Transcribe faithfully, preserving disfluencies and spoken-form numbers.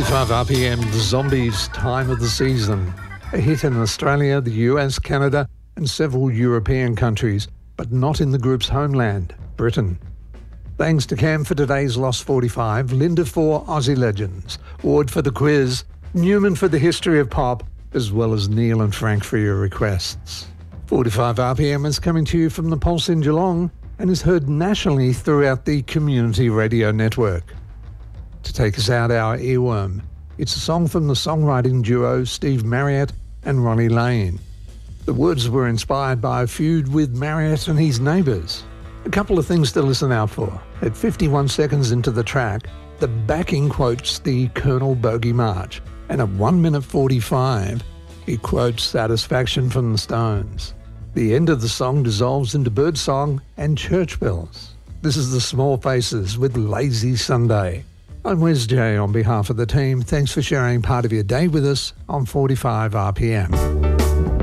forty-five R P M, The Zombies' Time of the Season. A hit in Australia, the U S, Canada and several European countries, but not in the group's homeland, Britain. Thanks to Cam for today's Lost forty-five, Linda for Aussie Legends, Ward for the quiz, Newman for the history of pop, as well as Neil and Frank for your requests. forty-five R P M is coming to you from the Pulse in Geelong and is heard nationally throughout the Community Radio Network. To take us out, our earworm, it's a song from the songwriting duo Steve Marriott and Ronnie Lane. The words were inspired by a feud with Marriott and his neighbours. A couple of things to listen out for. At fifty-one seconds into the track, the backing quotes the Colonel Bogey March, and at one minute forty-five, he quotes Satisfaction from the Stones. The end of the song dissolves into Birdsong and Church Bells. This is the Small Faces with Lazy Sunday. I'm Wes J on behalf of the team. Thanks for sharing part of your day with us on forty-five R P M.